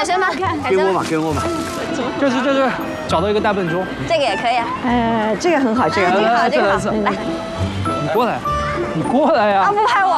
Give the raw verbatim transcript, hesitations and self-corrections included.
凯旋吗？ 给我嘛，给我嘛。这是这是找到一个大笨钟。 这个也可以啊。 呃，这个很好，这个很好， 这个好，这个好。来， 你过来，你过来呀。 啊，不拍我。